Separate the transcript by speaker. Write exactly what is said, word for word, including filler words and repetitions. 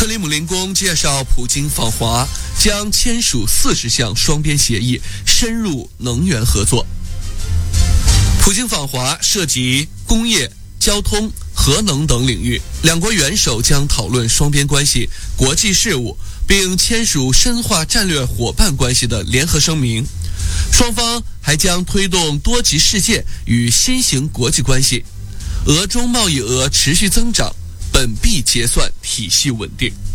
Speaker 1: 克里姆林宫介绍，普京访华将签署四十项双边协议，深入能源合作。普京访华涉及工业、交通、核能等领域，两国元首将讨论双边关系、国际事务，并签署深化战略伙伴关系的联合声明。双方还将推动多极世界与新型国际关系。俄中贸易额持续增长，本币结算体系稳定。